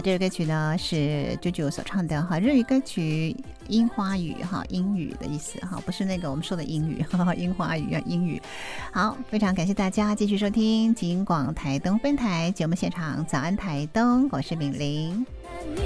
这首歌曲呢是啾啾所唱的哈，日语歌曲樱花雨哈，英语的意思哈，不是那个我们说的英语，樱花雨啊，英语。好，非常感谢大家继续收听警广台东分台节目现场，早安台东，我是敏玲。